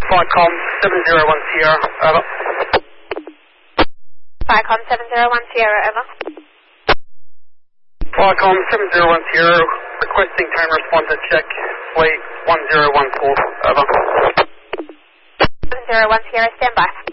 Flycom 701 Sierra, over. Flycom 701 Sierra, over. Flycom 701 Sierra, requesting tone response to check fleet 1014, over. 701 Sierra, stand by.